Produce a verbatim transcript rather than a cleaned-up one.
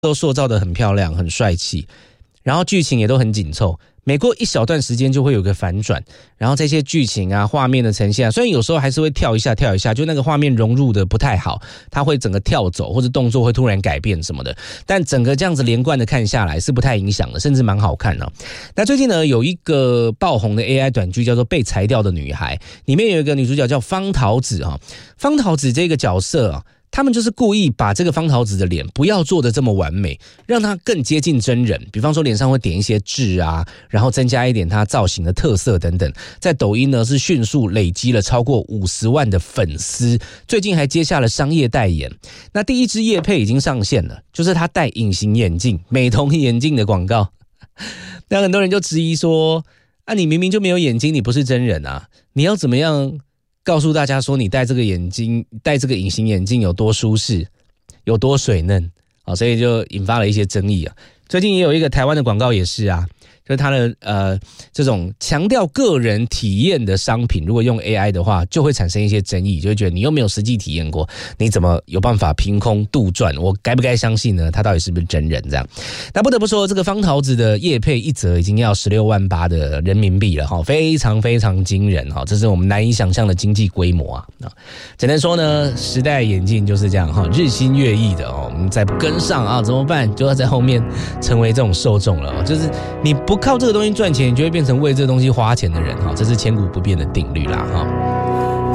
都塑造得很漂亮很帅气，然后剧情也都很紧凑，每过一小段时间就会有个反转，然后这些剧情啊画面的呈现啊，虽然有时候还是会跳一下跳一下，就那个画面融入的不太好，它会整个跳走或者动作会突然改变什么的，但整个这样子连贯的看下来是不太影响的，甚至蛮好看的、哦。那最近呢有一个爆红的 A I 短剧叫做《被裁掉的女孩》，里面有一个女主角叫方桃子哈、哦，方桃子这个角色啊。他们就是故意把这个方桃子的脸不要做的这么完美，让它更接近真人，比方说脸上会点一些痣啊，然后增加一点它造型的特色等等。在抖音呢是迅速累积了超过五十万的粉丝，最近还接下了商业代言。那第一支业配已经上线了，就是他戴隐形眼镜美瞳眼镜的广告。那很多人就质疑说啊，你明明就没有眼睛，你不是真人啊，你要怎么样告诉大家说你戴这个眼镜戴这个隐形眼镜有多舒适有多水嫩、哦、所以就引发了一些争议啊。最近也有一个台湾的广告也是啊，就是它的呃这种强调个人体验的商品，如果用 A I 的话就会产生一些争议，就会觉得你又没有实际体验过，你怎么有办法凭空杜撰，我该不该相信呢？他到底是不是真人这样。那不得不说这个方桃子的业配一则已经要十六万八的人民币了，非常非常惊人，这是我们难以想象的经济规模啊。只能说呢时代演进就是这样，日新月异的，我们再不跟上啊怎么办？就要在后面成为这种受众了，就是你不靠这个东西赚钱，你就会变成为这个东西花钱的人，这是千古不变的定律啦。